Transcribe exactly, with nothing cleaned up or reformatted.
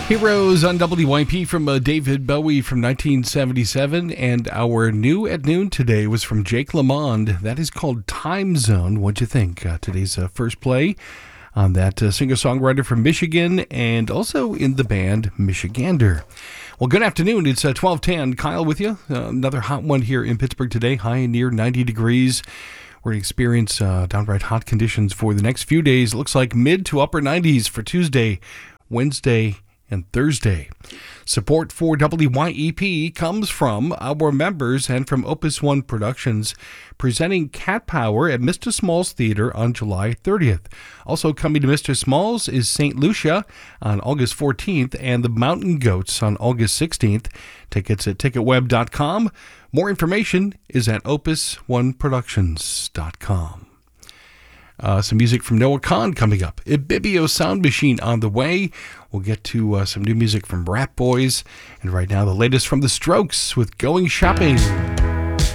Heroes on W Y P from uh, David Bowie from nineteen seventy-seven, and our new at noon today was from Jake Lamond. That is called Time Zone. What'd you think? Uh, today's uh, first play on that uh, singer-songwriter from Michigan and also in the band Michigander. Well, good afternoon. It's uh, twelve ten. Kyle with you. Uh, another hot one here in Pittsburgh today, high near ninety degrees. We're going to experience uh, downright hot conditions for the next few days. It looks like mid to upper nineties for Tuesday, Wednesday, and Thursday. Support for W Y E P comes from our members and from Opus One Productions, presenting Cat Power at Mister Smalls Theater on July thirtieth. Also coming to Mister Smalls is Saint Lucia on August fourteenth and the Mountain Goats on August sixteenth. Tickets at ticket web dot com. More information is at opus one productions dot com. Uh, some music from Noah Kahn coming up. Ibibio Sound Machine on the way. We'll get to uh, some new music from Rat Boys. And right now, the latest from The Strokes with Going Shopping.